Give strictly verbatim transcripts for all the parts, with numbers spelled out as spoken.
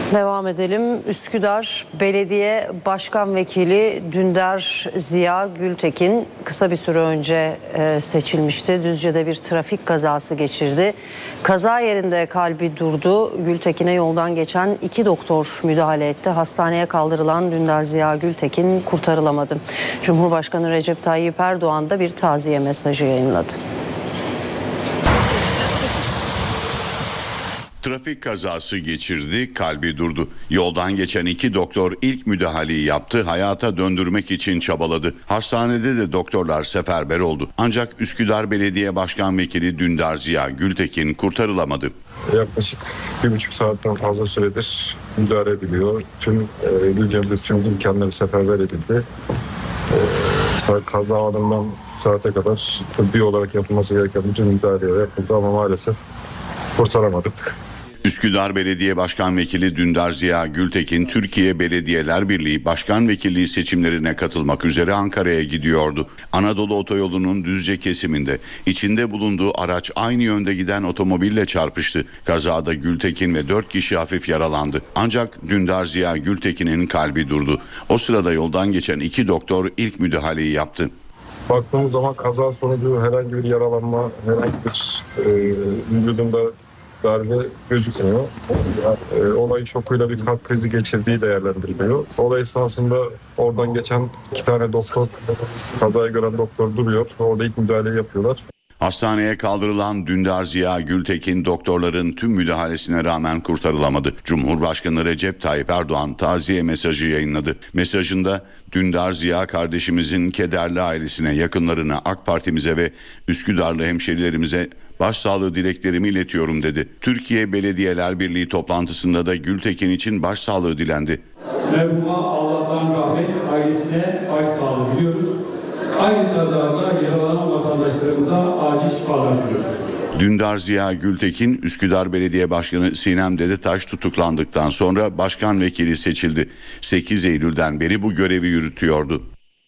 Devam edelim. Üsküdar Belediye Başkan Vekili Dündar Ziya Gültekin kısa bir süre önce seçilmişti. Düzce'de bir trafik kazası geçirdi. Kaza yerinde kalbi durdu. Gültekin'e yoldan geçen iki doktor müdahale etti. Hastaneye kaldırılan Dündar Ziya Gültekin kurtarılamadı. Cumhurbaşkanı Recep Tayyip Erdoğan da bir taziye mesajı yayınladı. Trafik kazası geçirdi, kalbi durdu. Yoldan geçen iki doktor ilk müdahaleyi yaptı, hayata döndürmek için çabaladı. Hastanede de doktorlar seferber oldu. Ancak Üsküdar Belediye Başkan Vekili Dündar Ziya Gültekin kurtarılamadı. Yaklaşık bir buçuk saatten fazla süredir müdahale ediliyor. Tüm e, ülkemizde tüm imkanları seferber edildi. E, kaza anından saate kadar tıbbi olarak yapılması gereken bütün müdahaleler yapıldı ama maalesef kurtaramadık. Üsküdar Belediye Başkan Vekili Dündar Ziya Gültekin, Türkiye Belediyeler Birliği Başkan Vekilliği seçimlerine katılmak üzere Ankara'ya gidiyordu. Anadolu Otoyolu'nun Düzce kesiminde içinde bulunduğu araç aynı yönde giden otomobille çarpıştı. Kazada Gültekin ve dört kişi hafif yaralandı. Ancak Dündar Ziya Gültekin'in kalbi durdu. O sırada yoldan geçen iki doktor ilk müdahaleyi yaptı. Baktığımız zaman kaza sonucu herhangi bir yaralanma, herhangi bir e, vücudunda darbe gözükmüyor. E, olayın şokuyla bir kalp krizi geçirdiği değerlendiriliyor. Olay esnasında oradan geçen iki tane doktor, kazayı gören doktor duruyor. Orada ilk müdahaleyi yapıyorlar. Hastaneye kaldırılan Dündar Ziya Gültekin doktorların tüm müdahalesine rağmen kurtarılamadı. Cumhurbaşkanı Recep Tayyip Erdoğan taziye mesajı yayınladı. Mesajında Dündar Ziya kardeşimizin kederli ailesine, yakınlarına, AK Parti'mize ve Üsküdarlı hemşerilerimize başsağlığı dileklerimi iletiyorum dedi. Türkiye Belediyeler Birliği toplantısında da Gültekin için başsağlığı dilendi. Merhuma Allah'tan rahmet, ailesine başsağlığı diliyoruz. Aynı kazada yaralanan vatandaşlarımıza acil şifalar diliyoruz. Dündar Ziya Gültekin, Üsküdar Belediye Başkanı Sinem Dedetaş tutuklandıktan sonra başkan vekili seçildi. sekiz Eylül'den beri bu görevi yürütüyordu.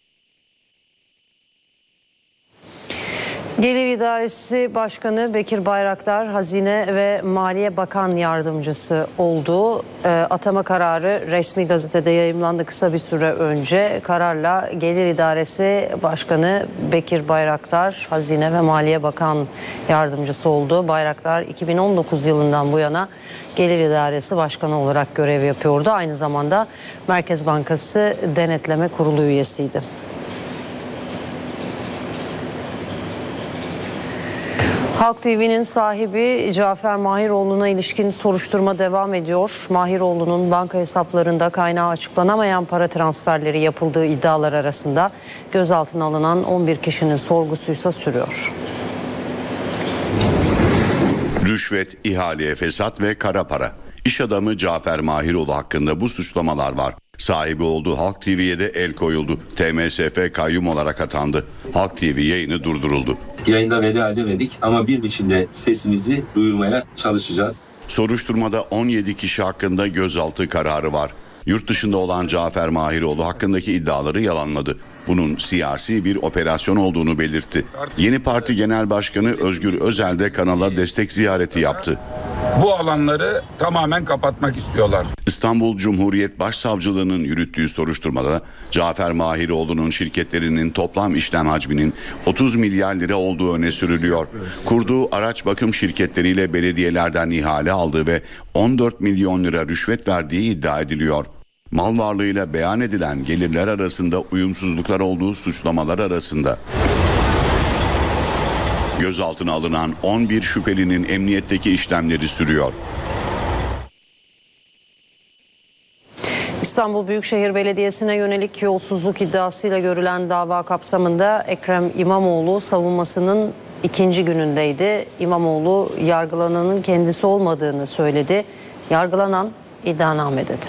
Gelir İdaresi Başkanı Bekir Bayraktar Hazine ve Maliye Bakan Yardımcısı oldu. E, atama kararı resmi gazetede yayımlandı kısa bir süre önce. Kararla Gelir İdaresi Başkanı Bekir Bayraktar Hazine ve Maliye Bakan Yardımcısı oldu. Bayraktar iki bin on dokuz yılından bu yana Gelir İdaresi Başkanı olarak görev yapıyordu. Aynı zamanda Merkez Bankası Denetleme Kurulu üyesiydi. Halk T V'nin sahibi Cafer Mahiroğlu'na ilişkin soruşturma devam ediyor. Mahiroğlu'nun banka hesaplarında kaynağı açıklanamayan para transferleri yapıldığı iddialar arasında gözaltına alınan on bir kişinin sorgusuysa sürüyor. Rüşvet, ihale, fesat ve kara para. İş adamı Cafer Mahiroğlu hakkında bu suçlamalar var. Sahibi olduğu Halk T V'ye de el koyuldu. T M S F kayyum olarak atandı. Halk T V yayını durduruldu. Yayında veda edemedik ama bir biçimde sesimizi duyurmaya çalışacağız. Soruşturmada on yedi kişi hakkında gözaltı kararı var. Yurt dışında olan Cafer Mahiroğlu hakkındaki iddiaları yalanladı. Bunun siyasi bir operasyon olduğunu belirtti. Yeni Parti Genel Başkanı Özgür Özel de kanala destek ziyareti yaptı. Bu alanları tamamen kapatmak istiyorlar. İstanbul Cumhuriyet Başsavcılığı'nın yürüttüğü soruşturmada Cafer Mahiroğlu'nun şirketlerinin toplam işlem hacminin otuz milyar lira olduğu öne sürülüyor. Kurduğu araç bakım şirketleriyle belediyelerden ihale aldığı ve on dört milyon lira rüşvet verdiği iddia ediliyor. Mal varlığıyla beyan edilen gelirler arasında uyumsuzluklar olduğu suçlamalar arasında. Gözaltına alınan on bir şüphelinin emniyetteki işlemleri sürüyor. İstanbul Büyükşehir Belediyesi'ne yönelik yolsuzluk iddiasıyla görülen dava kapsamında Ekrem İmamoğlu savunmasının ikinci günündeydi. İmamoğlu yargılananın kendisi olmadığını söyledi. Yargılanan iddianame dedi.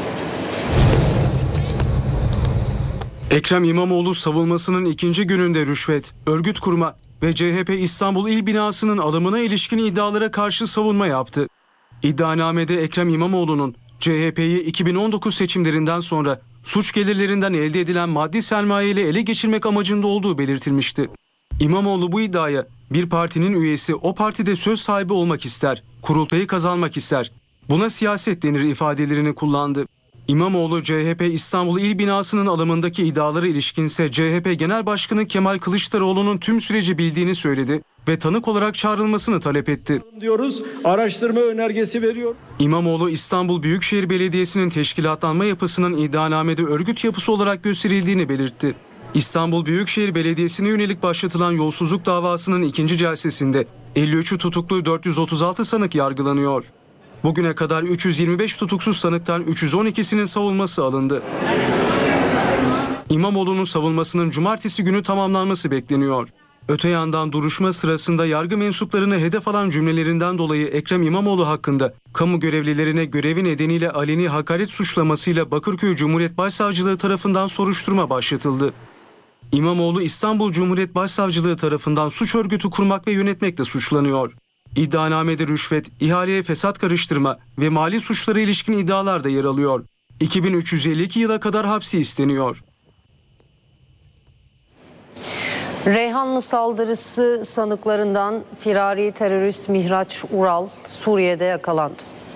Ekrem İmamoğlu savunmasının ikinci gününde rüşvet, örgüt kurma ve C H P İstanbul İl Binası'nın alımına ilişkin iddialara karşı savunma yaptı. İddianamede Ekrem İmamoğlu'nun C H P'yi iki bin on dokuz seçimlerinden sonra suç gelirlerinden elde edilen maddi sermaye ile ele geçirmek amacında olduğu belirtilmişti. İmamoğlu bu iddiaya bir partinin üyesi o partide söz sahibi olmak ister, kurultayı kazanmak ister, Buna siyaset denir ifadelerini kullandı. İmamoğlu C H P İstanbul İl Binası'nın alımındaki iddialara ilişkinse C H P Genel Başkanı Kemal Kılıçdaroğlu'nun tüm süreci bildiğini söyledi ve tanık olarak çağrılmasını talep etti. Diyoruz, araştırma önergesi veriyor. İmamoğlu İstanbul Büyükşehir Belediyesi'nin teşkilatlanma yapısının iddianamede örgüt yapısı olarak gösterildiğini belirtti. İstanbul Büyükşehir Belediyesi'ne yönelik başlatılan yolsuzluk davasının ikinci celsesinde elli üçü tutuklu dört yüz otuz altı sanık yargılanıyor. Bugüne kadar üç yüz yirmi beş tutuksuz sanıktan üç yüz on ikisinin savunması alındı. İmamoğlu'nun savunmasının cumartesi günü tamamlanması bekleniyor. Öte yandan duruşma sırasında yargı mensuplarını hedef alan cümlelerinden dolayı Ekrem İmamoğlu hakkında kamu görevlilerine görevi nedeniyle aleni hakaret suçlamasıyla Bakırköy Cumhuriyet Başsavcılığı tarafından soruşturma başlatıldı. İmamoğlu İstanbul Cumhuriyet Başsavcılığı tarafından suç örgütü kurmak ve yönetmekle suçlanıyor. İddianamede rüşvet, ihaleye fesat karıştırma ve mali suçlara ilişkin iddialar da yer alıyor. iki bin üç yüz elli iki yıla kadar hapsi isteniyor. Reyhanlı saldırısı sanıklarından firari terörist Mihraç Ural Suriye'de yakalandı.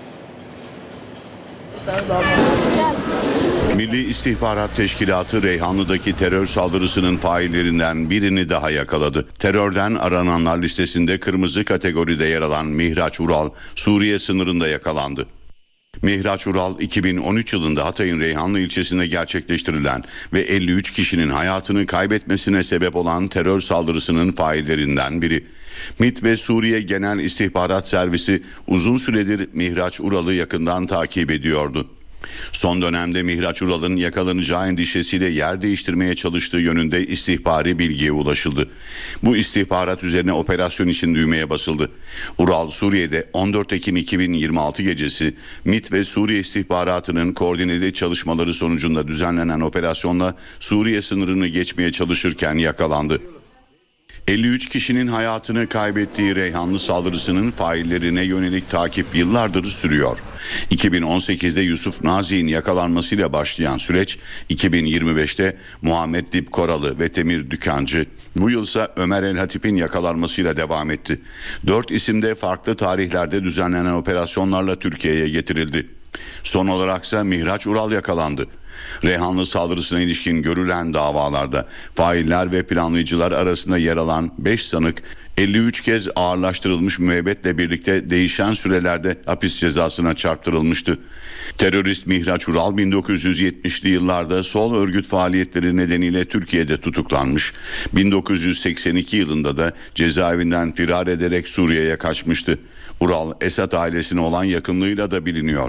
Milli İstihbarat Teşkilatı Reyhanlı'daki terör saldırısının faillerinden birini daha yakaladı. Terörden arananlar listesinde kırmızı kategoride yer alan Mihraç Ural Suriye sınırında yakalandı. Mihraç Ural iki bin on üç yılında Hatay'ın Reyhanlı ilçesinde gerçekleştirilen ve elli üç kişinin hayatını kaybetmesine sebep olan terör saldırısının faillerinden biri. MİT ve Suriye Genel İstihbarat Servisi uzun süredir Mihraç Ural'ı yakından takip ediyordu. Son dönemde Mihraç Ural'ın yakalanacağı endişesiyle yer değiştirmeye çalıştığı yönünde istihbari bilgiye ulaşıldı. Bu istihbarat üzerine operasyon için düğmeye basıldı. Ural Suriye'de on dört Ekim iki bin yirmi altı gecesi MİT ve Suriye istihbaratının koordineli çalışmaları sonucunda düzenlenen operasyonla Suriye sınırını geçmeye çalışırken yakalandı. elli üç kişinin hayatını kaybettiği Reyhanlı saldırısının faillerine yönelik takip yıllardır sürüyor. iki bin on sekizde Yusuf Nazi'nin yakalanmasıyla başlayan süreç iki bin yirmi beşte Muhammed Dip Koralı ve Temir Dükancı, bu yılsa Ömer El Hatip'in yakalanmasıyla devam etti. Dört isim de farklı tarihlerde düzenlenen operasyonlarla Türkiye'ye getirildi. Son olaraksa Mihraç Ural yakalandı. Reyhanlı saldırısına ilişkin görülen davalarda failler ve planlayıcılar arasında yer alan beş sanık elli üç kez ağırlaştırılmış müebbetle birlikte değişen sürelerde hapis cezasına çarptırılmıştı. Terörist Mihraç Ural bin dokuz yüz yetmişli yıllarda sol örgüt faaliyetleri nedeniyle Türkiye'de tutuklanmış. bin dokuz yüz seksen iki yılında da cezaevinden firar ederek Suriye'ye kaçmıştı. Ural, Esad ailesine olan yakınlığıyla da biliniyor.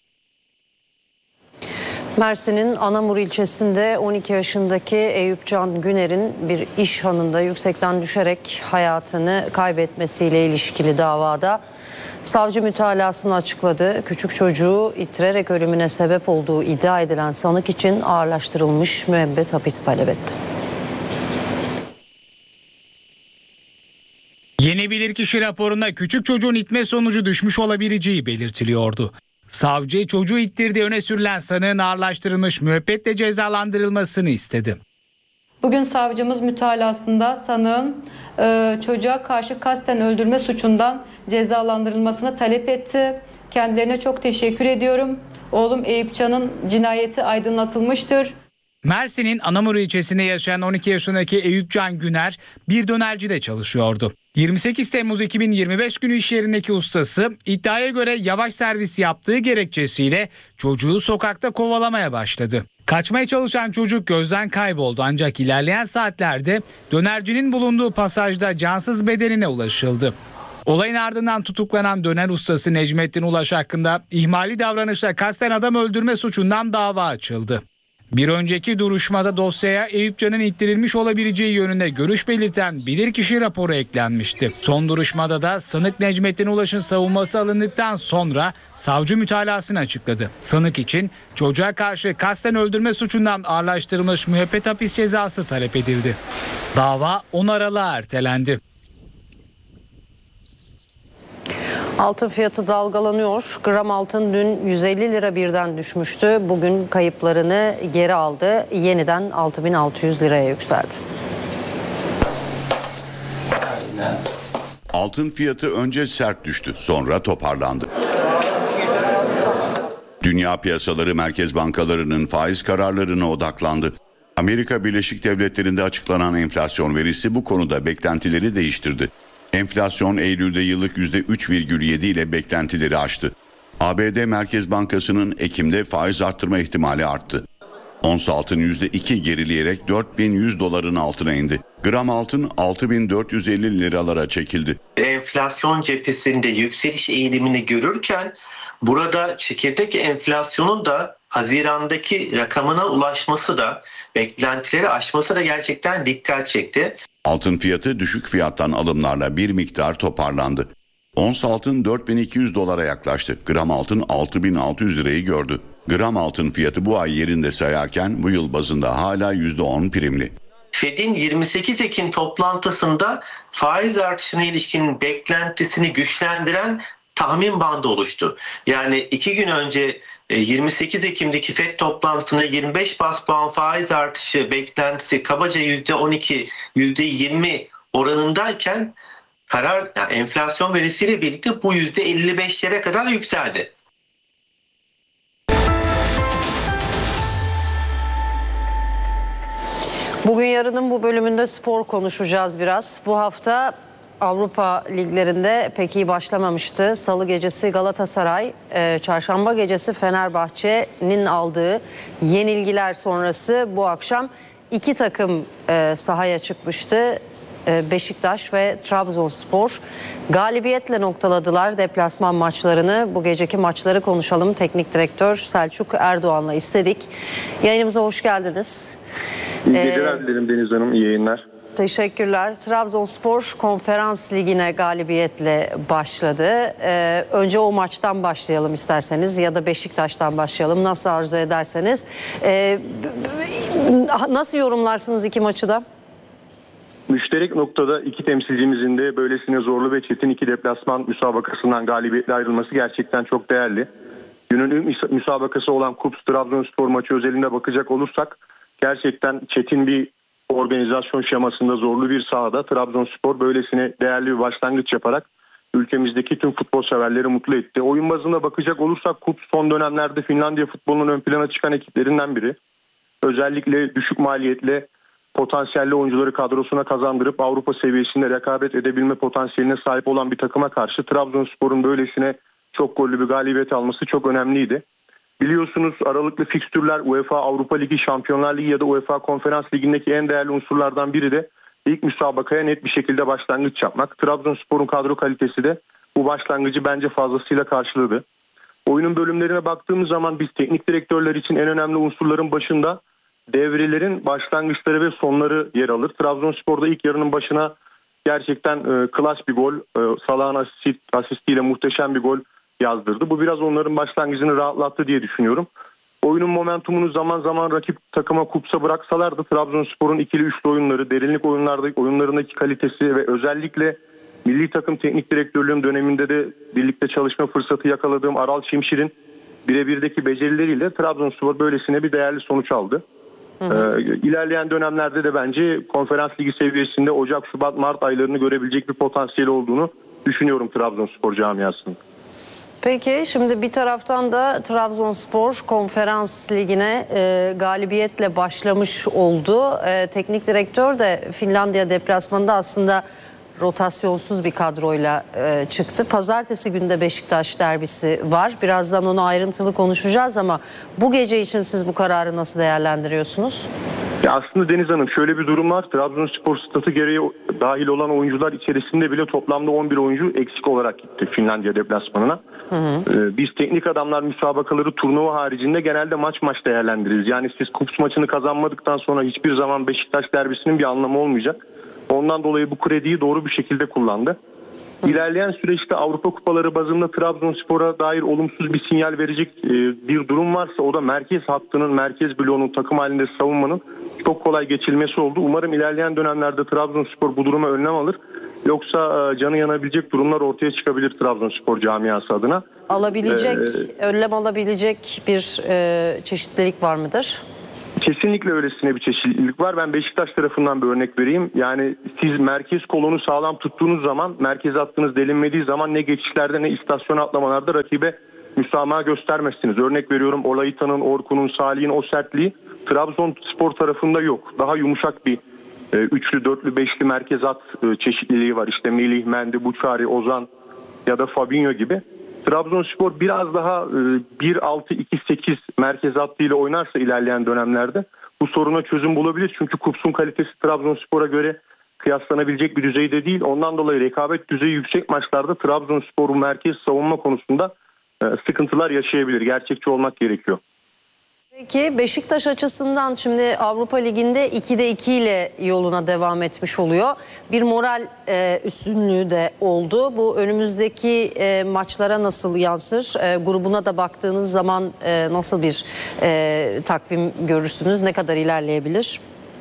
Mersin'in Anamur ilçesinde on iki yaşındaki Eyüpcan Güner'in bir iş hanında yüksekten düşerek hayatını kaybetmesiyle ilişkili davada savcı mütalasını açıkladı. Küçük çocuğu itirerek ölümüne sebep olduğu iddia edilen sanık için ağırlaştırılmış müebbet hapis talep etti. Yeni bilirkişi raporunda küçük çocuğun itme sonucu düşmüş olabileceği belirtiliyordu. Savcı çocuğu ittirdiği öne sürülen sanığın ağırlaştırılmış müebbetle cezalandırılmasını istedi. Bugün savcımız mütalasında sanığın e, çocuğa karşı kasten öldürme suçundan cezalandırılmasını talep etti. Kendilerine çok teşekkür ediyorum. Oğlum Eyüpcan'ın cinayeti aydınlatılmıştır. Mersin'in Anamur ilçesinde yaşayan on iki yaşındaki Eyüpcan Güner bir dönercide çalışıyordu. yirmi sekiz Temmuz iki bin yirmi beş günü iş yerindeki ustası iddiaya göre yavaş servis yaptığı gerekçesiyle çocuğu sokakta kovalamaya başladı. Kaçmaya çalışan çocuk gözden kayboldu ancak ilerleyen saatlerde dönercinin bulunduğu pasajda cansız bedenine ulaşıldı. Olayın ardından tutuklanan döner ustası Necmettin Ulaş hakkında ihmali davranışla kasten adam öldürme suçundan dava açıldı. Bir önceki duruşmada dosyaya Eyüpcan'ın ittirilmiş olabileceği yönünde görüş belirten bilirkişi raporu eklenmişti. Son duruşmada da sanık Necmettin Ulaş'ın savunması alındıktan sonra savcı mütalasını açıkladı. Sanık için çocuğa karşı kasten öldürme suçundan ağırlaştırılmış müebbet hapis cezası talep edildi. Dava on Aralık'a ertelendi. Altın fiyatı dalgalanıyor. Gram altın dün yüz elli lira birden düşmüştü. Bugün kayıplarını geri aldı. Yeniden altı bin altı yüz liraya yükseldi. Altın fiyatı önce sert düştü, sonra toparlandı. Dünya piyasaları merkez bankalarının faiz kararlarına odaklandı. Amerika Birleşik Devletleri'nde açıklanan enflasyon verisi bu konuda beklentileri değiştirdi. Enflasyon Eylül'de yıllık yüzde üç virgül yedi ile beklentileri aştı. A B D Merkez Bankası'nın Ekim'de faiz arttırma ihtimali arttı. Ons altın yüzde iki gerileyerek dört bin yüz doların altına indi. Gram altın altı bin dört yüz elli liralara çekildi. Enflasyon cephesinde yükseliş eğilimini görürken burada çekirdek enflasyonun da Haziran'daki rakamına ulaşması da beklentileri aşması da gerçekten dikkat çekti. Altın fiyatı düşük fiyattan alımlarla bir miktar toparlandı. Ons altın dört bin iki yüz dolara yaklaştı. Gram altın altı bin altı yüz lirayı gördü. Gram altın fiyatı bu ay yerinde sayarken bu yıl bazında hala yüzde on primli. Fed'in yirmi sekiz Ekim toplantısında faiz artışına ilişkin beklentisini güçlendiren tahmin bandı oluştu. Yani iki gün önce yirmi sekiz Ekim'deki Fed toplantısında yirmi beş bas puan faiz artışı beklentisi kabaca yüzde on iki, yüzde yirmi oranındayken karar yani enflasyon verisiyle birlikte bu yüzde elli beşlere kadar yükseldi. Bugün yarının bu bölümünde spor konuşacağız biraz. Bu hafta Avrupa liglerinde pek iyi başlamamıştı. Salı gecesi Galatasaray, çarşamba gecesi Fenerbahçe'nin aldığı yenilgiler sonrası bu akşam iki takım sahaya çıkmıştı. Beşiktaş ve Trabzonspor galibiyetle noktaladılar deplasman maçlarını. Bu geceki maçları konuşalım. Teknik direktör Selçuk Erdoğan'la istedik. Yayınımıza hoş geldiniz. İyi geceler dilerim Deniz Hanım, iyi yayınlar. Teşekkürler. Trabzonspor Konferans Ligi'ne galibiyetle başladı. Ee, önce o maçtan başlayalım isterseniz ya da Beşiktaş'tan başlayalım. Nasıl arzu ederseniz. Ee, nasıl yorumlarsınız iki maçı da? Müşterek noktada iki temsilcimizin de böylesine zorlu ve çetin iki deplasman müsabakasından galibiyetle ayrılması gerçekten çok değerli. Günün müsabakası olan Kups Trabzonspor maçı özelinde bakacak olursak gerçekten çetin bir organizasyon şemasında zorlu bir sahada Trabzonspor böylesine değerli bir başlangıç yaparak ülkemizdeki tüm futbol severleri mutlu etti. Oyun bazında bakacak olursak Kups son dönemlerde Finlandiya futbolunun ön plana çıkan ekiplerinden biri. Özellikle düşük maliyetle potansiyelli oyuncuları kadrosuna kazandırıp Avrupa seviyesinde rekabet edebilme potansiyeline sahip olan bir takıma karşı Trabzonspor'un böylesine çok gollü bir galibiyet alması çok önemliydi. Biliyorsunuz aralıklı fikstürler UEFA Avrupa Ligi, Şampiyonlar Ligi ya da UEFA Konferans Ligi'ndeki en değerli unsurlardan biri de ilk müsabakaya net bir şekilde başlangıç yapmak. Trabzonspor'un kadro kalitesi de bu başlangıcı bence fazlasıyla karşıladı. Oyunun bölümlerine baktığımız zaman biz teknik direktörler için en önemli unsurların başında devrelerin başlangıçları ve sonları yer alır. Trabzonspor'da ilk yarının başına gerçekten e, klas bir gol, e, Salah'ın asist, asistiyle muhteşem bir gol yazdırdı. Bu biraz onların başlangıcını rahatlattı diye düşünüyorum. Oyunun momentumunu zaman zaman rakip takıma kupsa bıraksalardı Trabzonspor'un ikili üçlü oyunları, derinlik oyunlarda oyunlarındaki kalitesi ve özellikle milli takım teknik direktörlüğüm döneminde de birlikte çalışma fırsatı yakaladığım Aral Şimşir'in birebirdeki becerileriyle Trabzonspor böylesine bir değerli sonuç aldı. Hı hı. Ee, ilerleyen dönemlerde de bence Konferans Ligi seviyesinde Ocak, Şubat, Mart aylarını görebilecek bir potansiyel olduğunu düşünüyorum Trabzonspor camiasının. Peki şimdi bir taraftan da Trabzonspor Konferans Ligi'ne e, galibiyetle başlamış oldu. E, teknik direktör de Finlandiya deplasmanında aslında rotasyonsuz bir kadroyla e, çıktı. Pazartesi günde Beşiktaş derbisi var. Birazdan onu ayrıntılı konuşacağız ama bu gece için siz bu kararı nasıl değerlendiriyorsunuz? Ya aslında Deniz Hanım şöyle bir durum var. Trabzonspor statü gereği dahil olan oyuncular içerisinde bile toplamda on bir oyuncu eksik olarak gitti Finlandiya deplasmanına. Hı hı. Ee, biz teknik adamlar müsabakaları turnuva haricinde genelde maç maç değerlendiririz. Yani siz Kups maçını kazanmadıktan sonra hiçbir zaman Beşiktaş derbisinin bir anlamı olmayacak. Ondan dolayı bu krediyi doğru bir şekilde kullandı. Hı. İlerleyen süreçte Avrupa kupaları bazında Trabzonspor'a dair olumsuz bir sinyal verecek e, bir durum varsa o da merkez hattının, merkez bloğunun takım halinde savunmanın çok kolay geçilmesi oldu. Umarım ilerleyen dönemlerde Trabzonspor bu duruma önlem alır. Yoksa e, canı yanabilecek durumlar ortaya çıkabilir Trabzonspor camiası adına. Alabilecek, ee, önlem alabilecek bir e, çeşitlilik var mıdır? Kesinlikle öylesine bir çeşitlilik var. Ben Beşiktaş tarafından bir örnek vereyim. Yani siz merkez kolonu sağlam tuttuğunuz zaman, merkez hattınız delinmediği zaman ne geçişlerde ne istasyon atlamalarda rakibe müsamaha göstermezsiniz. Örnek veriyorum, Olayita'nın, Orkun'un, Salih'in o sertliği Trabzonspor tarafında yok. Daha yumuşak bir e, üçlü, dörtlü, beşli merkez at e, çeşitliliği var. İşte Melih, Mendy, Buçari, Ozan ya da Fabinho gibi. Trabzonspor biraz daha e, bir altı iki sekiz merkez hattıyla oynarsa ilerleyen dönemlerde bu soruna çözüm bulabilir. Çünkü Kups'un kalitesi Trabzonspor'a göre kıyaslanabilecek bir düzeyde değil. Ondan dolayı rekabet düzeyi yüksek maçlarda Trabzonspor'un merkez savunma konusunda e, sıkıntılar yaşayabilir. Gerçekçi olmak gerekiyor. Peki Beşiktaş açısından şimdi Avrupa Ligi'nde ikide iki ile yoluna devam etmiş oluyor. Bir moral e, üstünlüğü de oldu. Bu önümüzdeki e, maçlara nasıl yansır? E, grubuna da baktığınız zaman e, nasıl bir e, takvim görürsünüz? Ne kadar ilerleyebilir?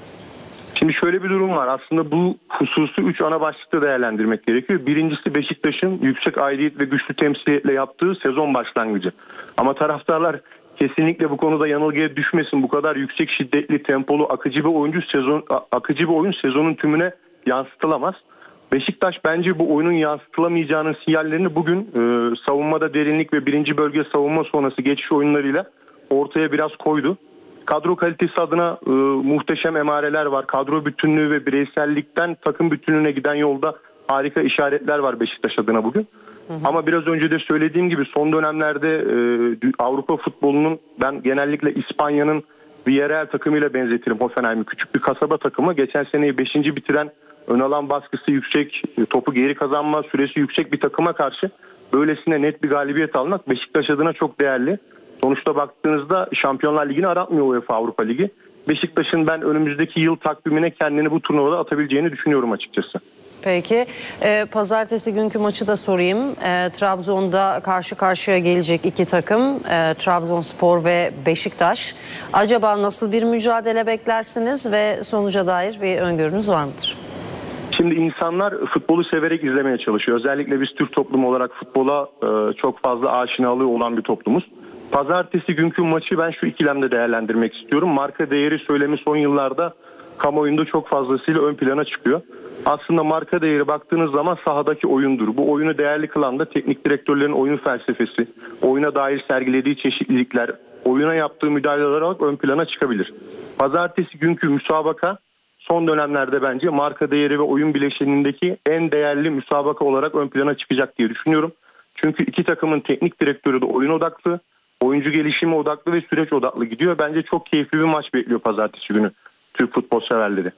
Şimdi şöyle bir durum var. Aslında bu hususu üç ana başlıkta değerlendirmek gerekiyor. Birincisi Beşiktaş'ın yüksek aidiyet ve güçlü temsiliyetle yaptığı sezon başlangıcı. Ama taraftarlar kesinlikle bu konuda yanılgıya düşmesin. Bu kadar yüksek şiddetli, tempolu, akıcı bir oyuncu sezon akıcı bir oyun sezonun tümüne yansıtılamaz. Beşiktaş bence bu oyunun yansıtılamayacağının sinyallerini bugün e, savunmada derinlik ve birinci bölge savunma sonrası geçiş oyunlarıyla ortaya biraz koydu. Kadro kalitesi adına e, muhteşem emareler var. Kadro bütünlüğü ve bireysellikten takım bütünlüğüne giden yolda harika işaretler var Beşiktaş adına bugün. Hı hı. Ama biraz önce de söylediğim gibi son dönemlerde e, Avrupa futbolunun, ben genellikle İspanya'nın Villarreal takımıyla benzetirim Hoffenheim'i. Küçük bir kasaba takımı. Geçen seneyi beşinci bitiren, ön alan baskısı yüksek, topu geri kazanma süresi yüksek bir takıma karşı böylesine net bir galibiyet almak Beşiktaş adına çok değerli. Sonuçta baktığınızda Şampiyonlar Ligi'ni aratmıyor UEFA Avrupa Ligi. Beşiktaş'ın ben önümüzdeki yıl takvimine kendini bu turnuvada atabileceğini düşünüyorum açıkçası. Peki e, pazartesi günkü maçı da sorayım. E, Trabzon'da karşı karşıya gelecek iki takım, e, Trabzonspor ve Beşiktaş. Acaba nasıl bir mücadele beklersiniz ve sonuca dair bir öngörünüz var mıdır? Şimdi insanlar futbolu severek izlemeye çalışıyor. Özellikle biz Türk toplumu olarak futbola e, çok fazla aşinalığı olan bir toplumuz. Pazartesi günkü maçı ben şu ikilemde değerlendirmek istiyorum. Marka değeri söylemi son yıllarda kamuoyunda çok fazlasıyla ön plana çıkıyor. Aslında marka değeri baktığınız zaman sahadaki oyundur. Bu oyunu değerli kılan da teknik direktörlerin oyun felsefesi, oyuna dair sergilediği çeşitlilikler, oyuna yaptığı müdahaleler olarak ön plana çıkabilir. Pazartesi günkü müsabaka son dönemlerde bence marka değeri ve oyun bileşenindeki en değerli müsabaka olarak ön plana çıkacak diye düşünüyorum. Çünkü iki takımın teknik direktörü de oyun odaklı, oyuncu gelişimi odaklı ve süreç odaklı gidiyor. Bence çok keyifli bir maç bekliyor pazartesi günü Türk futbol severleri.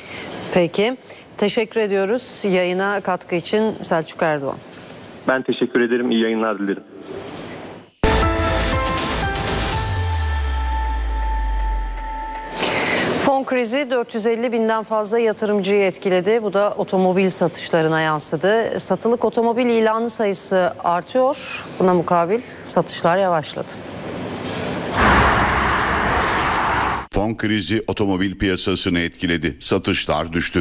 Peki. Teşekkür ediyoruz yayına katkı için Selçuk Erdoğan. Ben teşekkür ederim. İyi yayınlar dilerim. Fon krizi dört yüz elli binden fazla yatırımcıyı etkiledi. Bu da otomobil satışlarına yansıdı. Satılık otomobil ilanı sayısı artıyor. Buna mukabil satışlar yavaşladı. Fon krizi otomobil piyasasını etkiledi. Satışlar düştü.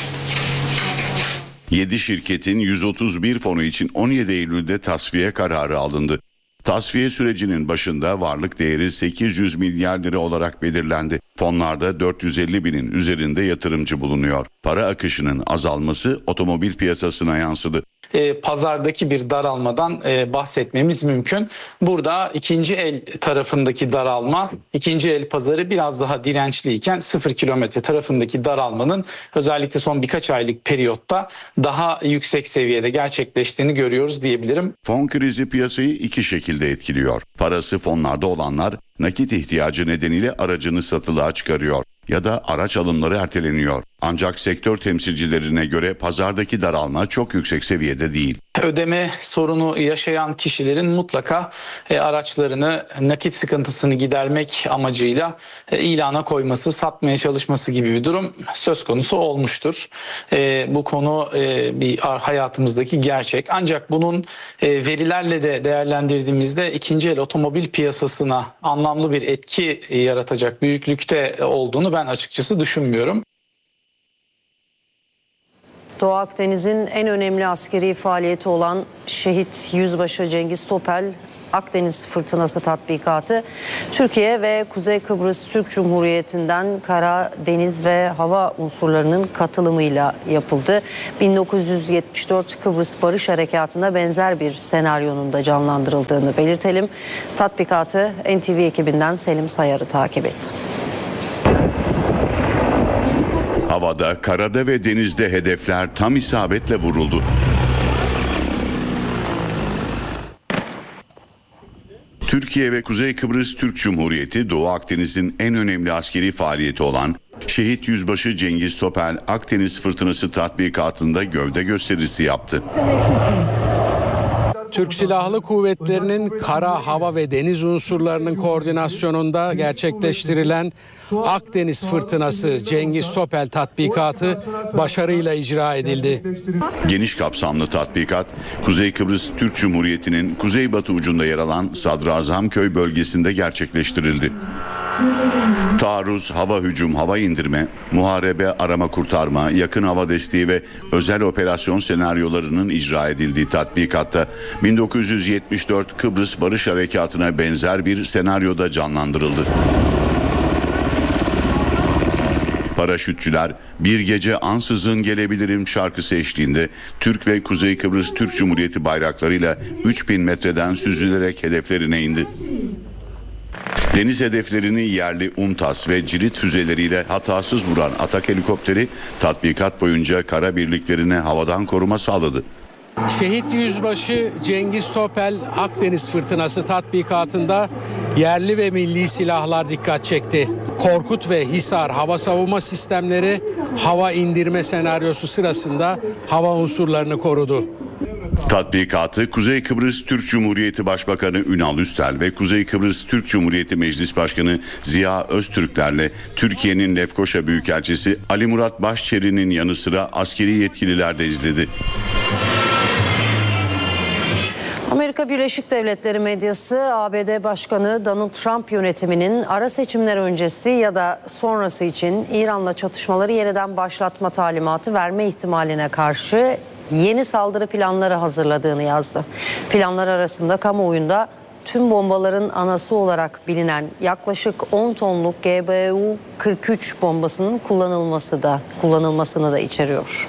yedi şirketin yüz otuz bir fonu için on yedi Eylül'de tasfiye kararı alındı. Tasfiye sürecinin başında varlık değeri sekiz yüz milyar lira olarak belirlendi. Fonlarda dört yüz elli binin üzerinde yatırımcı bulunuyor. Para akışının azalması otomobil piyasasına yansıdı. E, pazardaki bir daralmadan e, bahsetmemiz mümkün. Burada ikinci el tarafındaki daralma, ikinci el pazarı biraz daha dirençliyken sıfır kilometre tarafındaki daralmanın özellikle son birkaç aylık periyotta daha yüksek seviyede gerçekleştiğini görüyoruz diyebilirim. Fon krizi piyasayı iki şekilde etkiliyor. Parası fonlarda olanlar nakit ihtiyacı nedeniyle aracını satılığa çıkarıyor ya da araç alımları erteleniyor. Ancak sektör temsilcilerine göre pazardaki daralma çok yüksek seviyede değil. Ödeme sorunu yaşayan kişilerin mutlaka e, araçlarını nakit sıkıntısını gidermek amacıyla e, ilana koyması, satmaya çalışması gibi bir durum söz konusu olmuştur. E, bu konu e, bir hayatımızdaki gerçek. Ancak bunun e, verilerle de değerlendirdiğimizde ikinci el otomobil piyasasına anlamlı bir etki yaratacak büyüklükte olduğunu ben açıkçası düşünmüyorum. Doğu Akdeniz'in en önemli askeri faaliyeti olan Şehit Yüzbaşı Cengiz Topel Akdeniz Fırtınası tatbikatı Türkiye ve Kuzey Kıbrıs Türk Cumhuriyeti'nden kara, deniz ve hava unsurlarının katılımıyla yapıldı. bin dokuz yüz yetmiş dört Kıbrıs Barış Harekatı'na benzer bir senaryonun da canlandırıldığını belirtelim. Tatbikatı N T V ekibinden Selim Sayar'ı takip etti. Havada, karada ve denizde hedefler tam isabetle vuruldu. Türkiye ve Kuzey Kıbrıs Türk Cumhuriyeti, Doğu Akdeniz'in en önemli askeri faaliyeti olan Şehit Yüzbaşı Cengiz Topel Akdeniz Fırtınası tatbikatında gövde gösterisi yaptı. Türk Silahlı Kuvvetleri'nin kara, hava ve deniz unsurlarının koordinasyonunda gerçekleştirilen Akdeniz Fırtınası Cengiz Topel tatbikatı başarıyla icra edildi. Geniş kapsamlı tatbikat, Kuzey Kıbrıs Türk Cumhuriyeti'nin kuzeybatı ucunda yer alan Sadrazamköy bölgesinde gerçekleştirildi. Taarruz, hava hücum, hava indirme, muharebe, arama kurtarma, yakın hava desteği ve özel operasyon senaryolarının icra edildiği tatbikatta bin dokuz yüz yetmiş dört Kıbrıs Barış Harekatı'na benzer bir senaryoda canlandırıldı. Paraşütçüler "Bir Gece Ansızın Gelebilirim" şarkısı eşliğinde Türk ve Kuzey Kıbrıs Türk Cumhuriyeti bayraklarıyla üç bin metreden süzülerek hedeflerine indi. Deniz hedeflerini yerli UMTAS ve cirit füzeleriyle hatasız vuran Atak helikopteri tatbikat boyunca kara birliklerine havadan koruma sağladı. Şehit Yüzbaşı Cengiz Topel Akdeniz Fırtınası tatbikatında yerli ve milli silahlar dikkat çekti. Korkut ve Hisar hava savunma sistemleri hava indirme senaryosu sırasında hava unsurlarını korudu. Tatbikatı Kuzey Kıbrıs Türk Cumhuriyeti Başbakanı Ünal Üstel ve Kuzey Kıbrıs Türk Cumhuriyeti Meclis Başkanı Ziya Öztürklerle Türkiye'nin Lefkoşa Büyükelçisi Ali Murat Başçeri'nin yanı sıra askeri yetkililer de izledi. Amerika Birleşik Devletleri medyası A B D Başkanı Donald Trump yönetiminin ara seçimler öncesi ya da sonrası için İran'la çatışmaları yeniden başlatma talimatı verme ihtimaline karşı yeni saldırı planları hazırladığını yazdı. Planlar arasında kamuoyunda tüm bombaların anası olarak bilinen yaklaşık on tonluk G B U kırk üç bombasının kullanılması da kullanılmasını da içeriyor.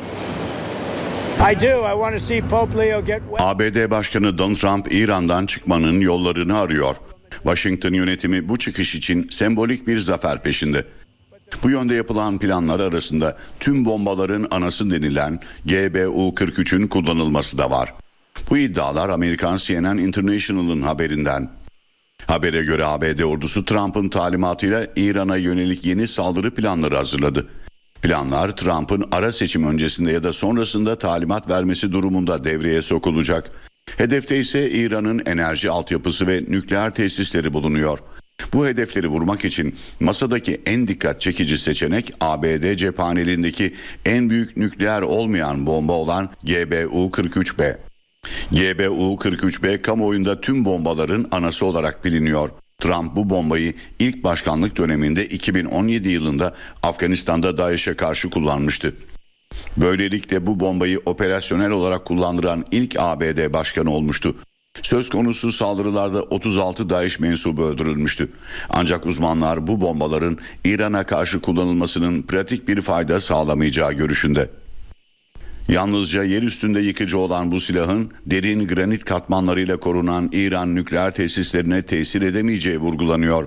A B D Başkanı Donald Trump İran'dan çıkmanın yollarını arıyor. Washington yönetimi bu çıkış için sembolik bir zafer peşinde. Bu yönde yapılan planlar arasında tüm bombaların anası denilen G B U kırk üçün kullanılması da var. Bu iddialar Amerikan C N N International'ın haberinden. Habere göre A B D ordusu Trump'ın talimatıyla İran'a yönelik yeni saldırı planları hazırladı. Planlar Trump'ın ara seçim öncesinde ya da sonrasında talimat vermesi durumunda devreye sokulacak. Hedefte ise İran'ın enerji altyapısı ve nükleer tesisleri bulunuyor. Bu hedefleri vurmak için masadaki en dikkat çekici seçenek A B D cephanelindeki en büyük nükleer olmayan bomba olan G B U kırk üç B. G B U kırk üç B kamuoyunda tüm bombaların anası olarak biliniyor. Trump bu bombayı ilk başkanlık döneminde iki bin on yedi yılında Afganistan'da DAEŞ'e karşı kullanmıştı. Böylelikle bu bombayı operasyonel olarak kullandıran ilk A B D başkanı olmuştu. Söz konusu saldırılarda otuz altı DAEŞ mensubu öldürülmüştü. Ancak uzmanlar bu bombaların İran'a karşı kullanılmasının pratik bir fayda sağlamayacağı görüşünde. Yalnızca yer üstünde yıkıcı olan bu silahın derin granit katmanlarıyla korunan İran nükleer tesislerine tesir edemeyeceği vurgulanıyor.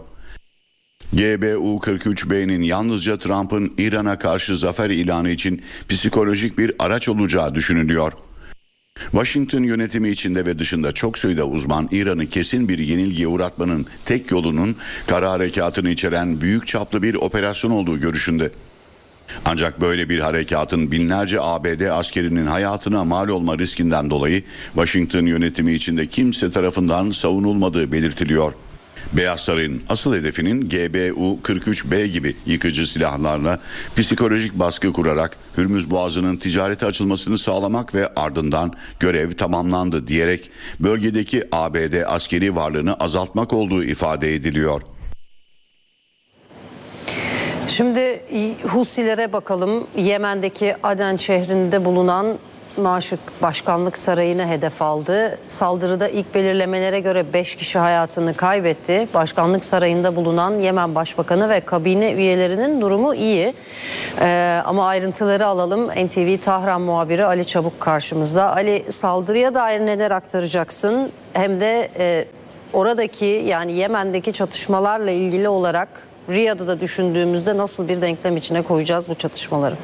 G B U kırk üç B'nin yalnızca Trump'ın İran'a karşı zafer ilanı için psikolojik bir araç olacağı düşünülüyor. Washington yönetimi içinde ve dışında çok sayıda uzman İran'ı kesin bir yenilgiye uğratmanın tek yolunun kara harekatını içeren büyük çaplı bir operasyon olduğu görüşünde. Ancak böyle bir harekatın binlerce A B D askerinin hayatına mal olma riskinden dolayı Washington yönetimi içinde kimse tarafından savunulmadığı belirtiliyor. Beyaz Saray'ın asıl hedefinin G B U kırk üç B gibi yıkıcı silahlarla psikolojik baskı kurarak Hürmüz Boğazı'nın ticarete açılmasını sağlamak ve ardından görev tamamlandı diyerek bölgedeki A B D askeri varlığını azaltmak olduğu ifade ediliyor. Şimdi Husilere bakalım. Yemen'deki Aden şehrinde bulunan Maşık Başkanlık Sarayı'nı hedef aldı. Saldırıda ilk belirlemelere göre beş kişi hayatını kaybetti. Başkanlık Sarayı'nda bulunan Yemen Başbakanı ve kabine üyelerinin durumu iyi. Ee, ama ayrıntıları alalım. N T V Tahran muhabiri Ali Çabuk karşımızda. Ali, saldırıya dair neler aktaracaksın? Hem de e, oradaki, yani Yemen'deki çatışmalarla ilgili olarak Riyad'ı da düşündüğümüzde nasıl bir denklem içine koyacağız bu çatışmaları?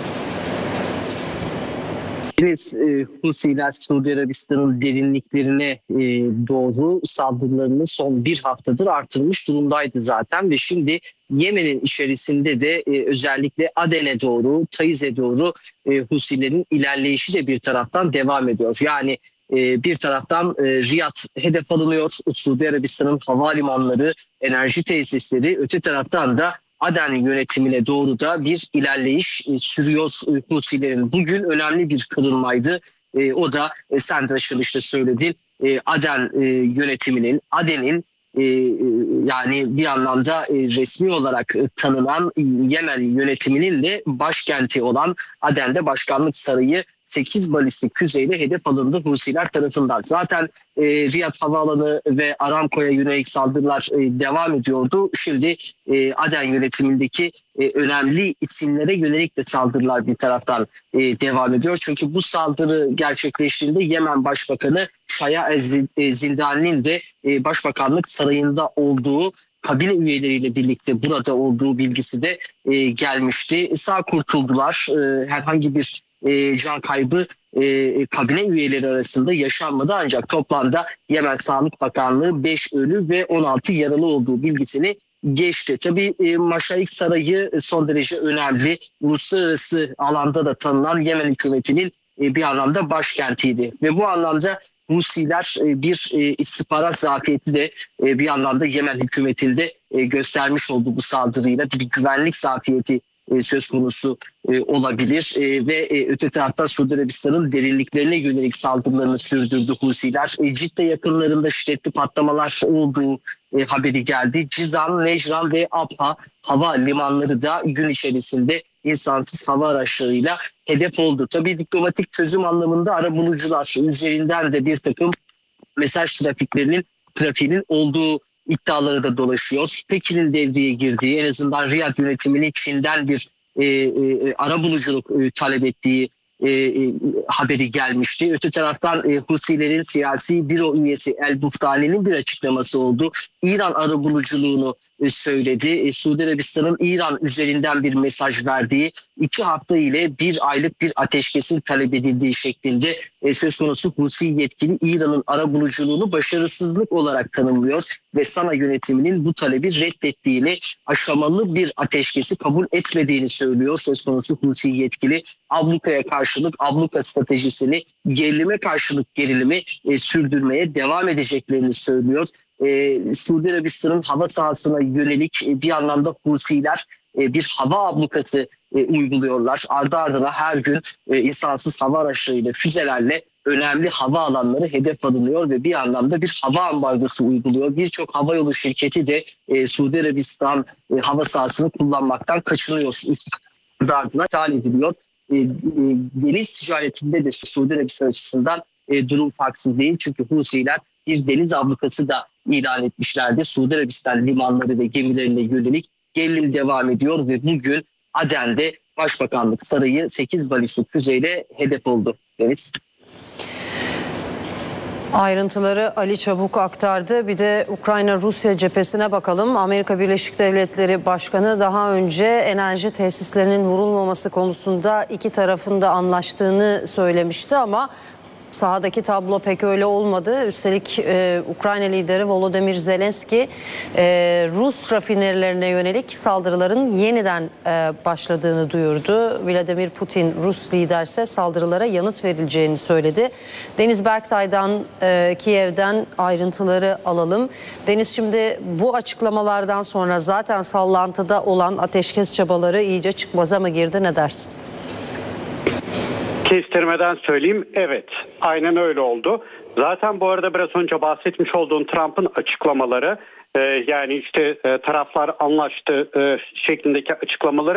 Deniz e, Husiler Suudi Arabistan'ın derinliklerine e, doğru saldırılarını son bir haftadır artırmış durumdaydı zaten ve şimdi Yemen'in içerisinde de e, özellikle Aden'e doğru, Taiz'e doğru e, Husilerin ilerleyişi de bir taraftan devam ediyor. Yani e, bir taraftan e, Riyad hedef alınıyor, Suudi Arabistan'ın havalimanları, enerji tesisleri, öte taraftan da Aden yönetimine doğru da bir ilerleyiş e, sürüyor e, Husilerin. Bugün önemli bir kırılmaydı. E, o da e, sen de açılışta söyledin. E, Aden e, yönetiminin, Aden'in e, e, yani bir anlamda e, resmi olarak e, tanınan e, Yemen yönetiminin de başkenti olan Aden'de Başkanlık Sarayı sekiz balistik füzeyle hedef alındı Husiler tarafından. Zaten e, Riyad Havaalanı ve Aramco'ya yönelik saldırılar e, devam ediyordu. Şimdi e, Aden yönetimindeki e, önemli isimlere yönelik de saldırılar bir taraftan e, devam ediyor. Çünkü bu saldırı gerçekleştiğinde Yemen Başbakanı Şaya Ez-Zindani'nin de e, Başbakanlık Sarayı'nda olduğu, kabine üyeleriyle birlikte burada olduğu bilgisi de e, gelmişti. Sağ kurtuldular. E, herhangi bir E, can kaybı e, kabine üyeleri arasında yaşanmadı, ancak toplamda Yemen Sağlık Bakanlığı beş ölü ve on altı yaralı olduğu bilgisini geçti. Tabii e, Maşayik Sarayı son derece önemli. Uluslararası alanda da tanınan Yemen hükümetinin e, bir anlamda başkentiydi ve bu anlamda Husiler e, bir e, istihbarat zafiyeti de e, bir anlamda Yemen hükümetinde e, göstermiş oldu bu saldırıyla. Bir güvenlik zafiyeti E, söz konusu e, olabilir e, ve e, öte taraftan Suudi Arabistan'ın derinliklerine yönelik saldırılarını sürdürdü Husiler. E, Cidde yakınlarında şiddetli patlamalar olduğu e, haberi geldi. Cizan, Necran ve Abha hava limanları da gün içerisinde insansız hava araçlarıyla hedef oldu. Tabii diplomatik çözüm anlamında arabulucular üzerinden de bir takım mesaj trafiklerinin trafiğinin olduğu iddiaları da dolaşıyor. Pekin'in devreye girdiği, en azından Riyad yönetiminin Çin'den bir e, e, arabuluculuk e, talep ettiği e, e, haberi gelmişti. Öte taraftan e, Husilerin siyasi büro üyesi El Buftani'nin bir açıklaması oldu. İran arabuluculuğunu e, söyledi. E, Suudi Arabistan'ın İran üzerinden bir mesaj verdiği, iki hafta ile bir aylık bir ateşkesin talep edildiği şeklinde e, söz konusu Husi yetkili İran'ın arabuluculuğunu başarısızlık olarak tanımlıyor ve Sana yönetiminin bu talebi reddettiğini, aşamalı bir ateşkesi kabul etmediğini söylüyor söz konusu Husi yetkili. Ablukaya karşılık abluka stratejisini, gerilime karşılık gerilimi e, sürdürmeye devam edeceklerini söylüyor. E, Suudi Arabistan'ın hava sahasına yönelik e, bir anlamda Husiler e, bir hava ablukası e, uyguluyorlar. Ardı ardına her gün e, insansız hava araçlarıyla, füzelerle önemli hava alanları hedef alınıyor ve bir anlamda bir hava ambargosu uyguluyor. Birçok havayolu şirketi de e, Suudi Arabistan e, hava sahasını kullanmaktan kaçınıyor. Ardı ardına ithal ediliyor. E, e, deniz ticaretinde de Suudi Arabistan açısından e, durum farksız değil. Çünkü Husiler bir deniz ablukası da ilan etmişlerdi. Suudi Arabistan limanları ve gemilerine yönelik gerilim devam ediyor ve bugün Aden'de Başbakanlık Sarayı sekiz balistik füzeyle hedef oldu. Deniz. Ayrıntıları Ali Çabuk aktardı. Bir de Ukrayna-Rusya cephesine bakalım. Amerika Birleşik Devletleri Başkanı daha önce enerji tesislerinin vurulmaması konusunda iki tarafın da anlaştığını söylemişti ama sahadaki tablo pek öyle olmadı. Üstelik e, Ukrayna lideri Volodymyr Zelenski e, Rus rafinerilerine yönelik saldırıların yeniden e, başladığını duyurdu. Vladimir Putin, Rus liderse saldırılara yanıt verileceğini söyledi. Deniz Berktay'dan, e, Kiev'den ayrıntıları alalım. Deniz, şimdi bu açıklamalardan sonra zaten sallantıda olan ateşkes çabaları iyice çıkmaza mı girdi, ne dersin? Kestirmeden söyleyeyim, evet, aynen öyle oldu. Zaten bu arada biraz önce bahsetmiş olduğum Trump'ın açıklamaları, e, yani işte e, taraflar anlaştı e, şeklindeki açıklamaları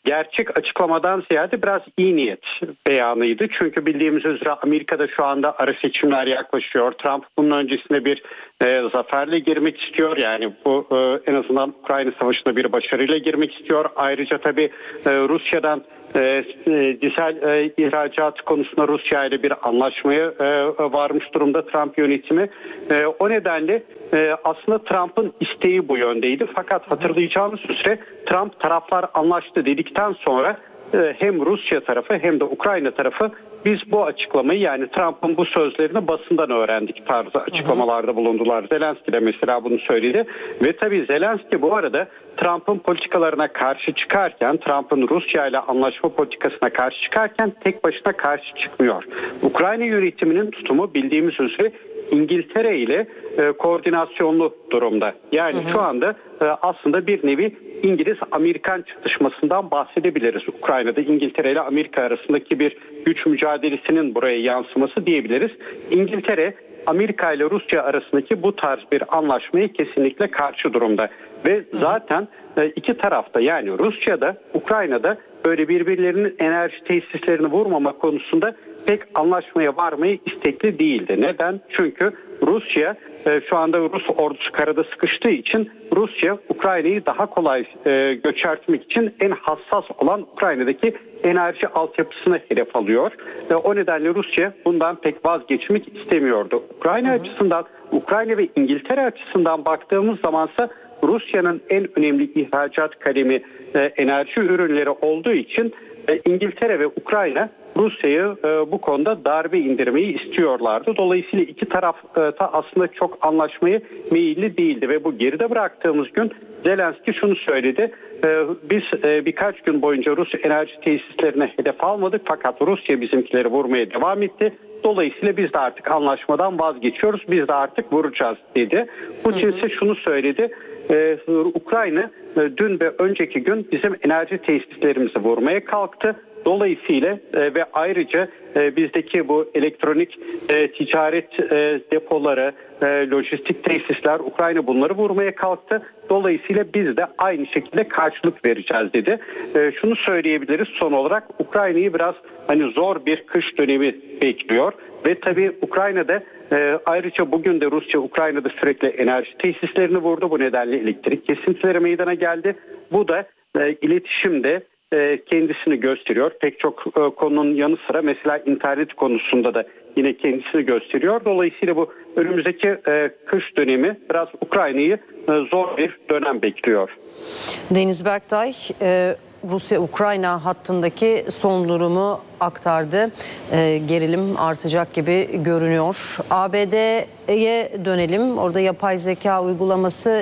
gerçek açıklamadan ziyade biraz iyi niyet beyanıydı. Çünkü bildiğimiz üzere Amerika'da şu anda ara seçimler yaklaşıyor. Trump bunun öncesinde bir e, zaferle girmek istiyor. Yani bu e, en azından Ukrayna Savaşı'nda bir başarıyla girmek istiyor. Ayrıca tabii e, Rusya'dan e, e, dizel e, ihracat konusunda Rusya ile bir anlaşmaya e, varmış durumda Trump yönetimi. E, o nedenle e, aslında Trump'ın isteği bu yöndeydi. Fakat hatırlayacağımız üzere Trump taraflar anlaştı dedikten sonra e, hem Rusya tarafı hem de Ukrayna tarafı biz bu açıklamayı, yani Trump'ın bu sözlerini basından öğrendik tarzı açıklamalarda bulundular. Zelenski de mesela bunu söyledi. Ve tabii Zelenski bu arada Trump'ın politikalarına karşı çıkarken, Trump'ın Rusya ile anlaşma politikasına karşı çıkarken tek başına karşı çıkmıyor. Ukrayna yönetiminin tutumu bildiğimiz üzere İngiltere ile e, koordinasyonlu durumda. Yani hı hı. şu anda e, aslında bir nevi İngiliz-Amerikan çatışmasından bahsedebiliriz. Ukrayna'da İngiltere ile Amerika arasındaki bir güç mücadelesinin buraya yansıması diyebiliriz. İngiltere, Amerika ile Rusya arasındaki bu tarz bir anlaşmaya kesinlikle karşı durumda. Ve zaten iki tarafta, yani Rusya'da, Ukrayna'da böyle birbirlerinin enerji tesislerini vurmama konusunda pek anlaşmaya varmayı istekli değildi. Neden? Çünkü Rusya şu anda Rus ordusu karada sıkıştığı için Rusya Ukrayna'yı daha kolay göçertmek için en hassas olan Ukrayna'daki enerji altyapısını hedef alıyor. O nedenle Rusya bundan pek vazgeçmek istemiyordu. Ukrayna hı hı. açısından, Ukrayna ve İngiltere açısından baktığımız zamansa Rusya'nın en önemli ihracat kalemi enerji ürünleri olduğu için İngiltere ve Ukrayna Rusya'yı e, bu konuda darbe indirmeyi istiyorlardı. Dolayısıyla iki taraf e, da aslında çok anlaşmaya meyilli değildi ve bu geride bıraktığımız gün Zelenski şunu söyledi. E, biz e, birkaç gün boyunca Rus enerji tesislerine hedef almadık fakat Rusya bizimkileri vurmaya devam etti. Dolayısıyla biz de artık anlaşmadan vazgeçiyoruz. Biz de artık vuracağız dedi. Putin ise şunu söyledi. Ee, Ukrayna e, dün ve önceki gün bizim enerji tesislerimizi vurmaya kalktı. Dolayısıyla e, ve ayrıca e, bizdeki bu elektronik e, ticaret e, depoları, e, lojistik tesisler, Ukrayna bunları vurmaya kalktı. Dolayısıyla biz de aynı şekilde karşılık vereceğiz dedi. E, şunu söyleyebiliriz son olarak, Ukrayna'yı biraz hani zor bir kış dönemi bekliyor ve tabii Ukrayna'da e, ayrıca bugün de Rusya Ukrayna'da sürekli enerji tesislerini vurdu. Bu nedenle elektrik kesintileri meydana geldi. Bu da e, iletişimde e, kendisini gösteriyor. Pek çok e, konunun yanı sıra mesela internet konusunda da yine kendisini gösteriyor. Dolayısıyla bu önümüzdeki e, kış dönemi biraz Ukrayna'yı e, zor bir dönem bekliyor. Deniz Berktay, e, Rusya-Ukrayna hattındaki son durumu aktardı. E, gerilim artacak gibi görünüyor. A B D'ye dönelim. Orada yapay zeka uygulaması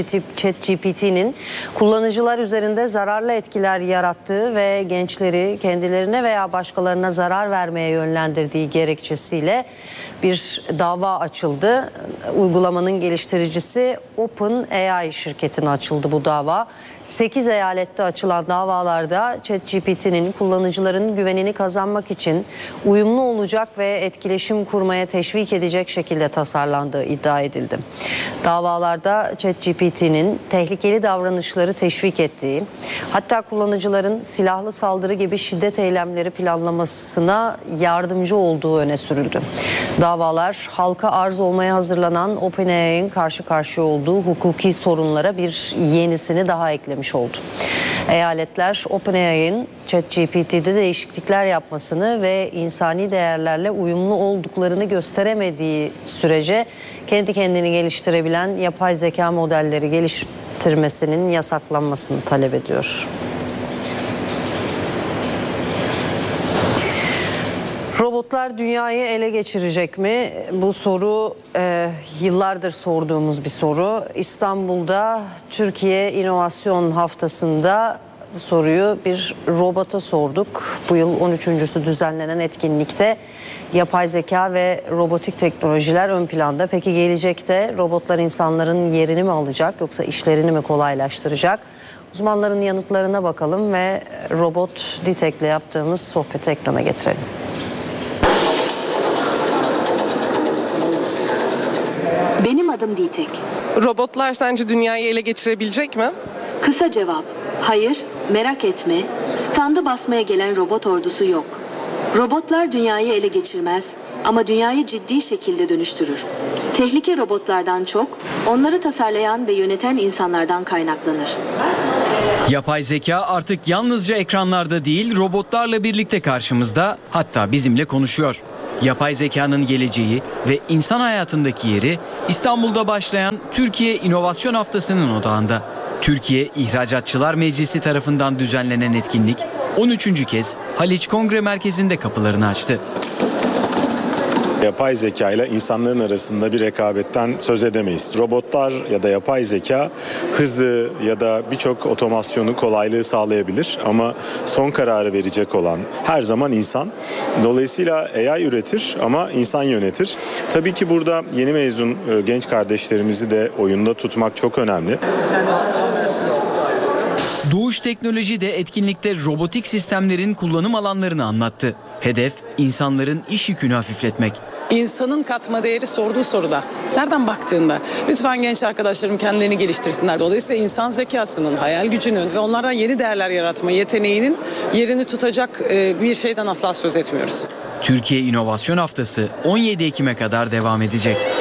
ChatGPT'nin kullanıcılar üzerinde zararlı etkiler yarattığı ve gençleri kendilerine veya başkalarına zarar vermeye yönlendirdiği gerekçesiyle bir dava açıldı. Uygulamanın geliştiricisi OpenAI şirketine açıldı bu dava. sekiz eyalette açılan davalarda ChatGPT'nin kullanıcıların güvenini kazanmak için uyumlu olacak ve etkileşim kurmaya teşvik edecek şekilde tasarlandığı iddia edildi. Davalarda ChatGPT'nin tehlikeli davranışları teşvik ettiği, hatta kullanıcıların silahlı saldırı gibi şiddet eylemleri planlamasına yardımcı olduğu öne sürüldü. Davalar halka arz olmaya hazırlanan OpenAI'nin karşı karşıya olduğu hukuki sorunlara bir yenisini daha eklemiş oldu. Eyaletler OpenAI'nin ChatGPT'de değişiklikler yapmasını ve insani değerlerle uyumlu olduklarını gösteremediği sürece kendi kendini geliştirebilen yapay zeka modelleri geliştirmesinin yasaklanmasını talep ediyor. Robotlar dünyayı ele geçirecek mi? Bu soru e, yıllardır sorduğumuz bir soru. İstanbul'da Türkiye İnovasyon Haftası'nda bu soruyu bir robota sorduk. Bu yıl on üçüncüsü düzenlenen etkinlikte yapay zeka ve robotik teknolojiler ön planda. Peki gelecekte robotlar insanların yerini mi alacak yoksa işlerini mi kolaylaştıracak? Uzmanların yanıtlarına bakalım ve Robot Ditek'le yaptığımız sohbeti ekrana getirelim. Benim adım Ditek. Robotlar sence dünyayı ele geçirebilecek mi? Kısa cevap, Hayır, merak etme. Standa basmaya gelen robot ordusu yok. Robotlar dünyayı ele geçirmez ama dünyayı ciddi şekilde dönüştürür. Tehlike robotlardan çok, onları tasarlayan ve yöneten insanlardan kaynaklanır. Yapay zeka artık yalnızca ekranlarda değil, robotlarla birlikte karşımızda, hatta bizimle konuşuyor. Yapay zekanın geleceği ve insan hayatındaki yeri İstanbul'da başlayan Türkiye İnovasyon Haftası'nın odağında. Türkiye İhracatçılar Meclisi tarafından düzenlenen etkinlik on üçüncü kez Haliç Kongre Merkezi'nde kapılarını açtı. Yapay zeka ile insanların arasında bir rekabetten söz edemeyiz. Robotlar ya da yapay zeka hızı ya da birçok otomasyonu, kolaylığı sağlayabilir ama son kararı verecek olan her zaman insan. Dolayısıyla A I üretir ama insan yönetir. Tabii ki burada yeni mezun genç kardeşlerimizi de oyunda tutmak çok önemli. Doğuş Teknoloji de etkinlikte robotik sistemlerin kullanım alanlarını anlattı. Hedef insanların iş yükünü hafifletmek. İnsanın katma değeri sorduğu soruda. Nereden baktığında? Lütfen genç arkadaşlarım kendilerini geliştirsinler. Dolayısıyla insan zekasının, hayal gücünün ve onlardan yeni değerler yaratma yeteneğinin yerini tutacak bir şeyden asla söz etmiyoruz. Türkiye İnovasyon Haftası on yedi Ekim'e kadar devam edecek.